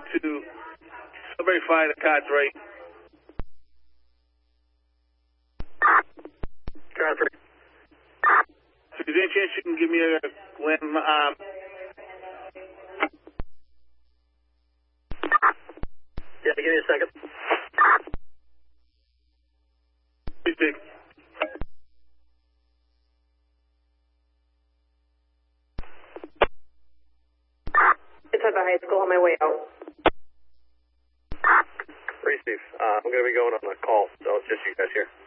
to verify the cards right. Card 3. So is there any chance you can give me a Yeah, give me a second. Big. It's at the high school on my way out. Receive. I'm going to be going on a call, so it's just you guys here.